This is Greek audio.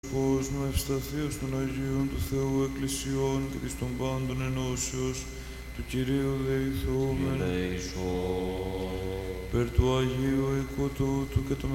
κόσμο ευσταθίας των Αγίων του Θεού Εκκλησιών και της των πάντων ενώσεως του Κυρίου δεηθούμε. Περ του Αγίου οικού τούτου και του